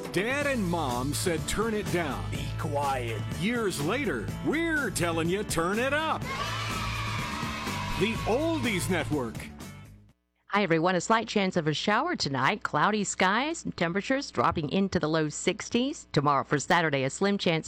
Dad and Mom said turn it down. Be quiet. Years later, we're telling you turn it up. The Oldies Network. Hi, everyone. A slight chance of a shower tonight. Cloudy skies and temperatures dropping into the low 60s. Tomorrow for Saturday, a slim chance